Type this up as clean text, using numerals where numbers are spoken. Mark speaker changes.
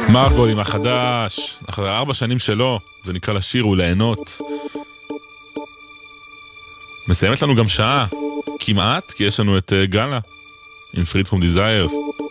Speaker 1: מרגול עם החדש, אחרי 4 שנים שלו, זה נקרא לשיר וליהנות. מסיימת לנו גם שעה, כמעט, כי יש לנו את גלה, עם Freed from Desires.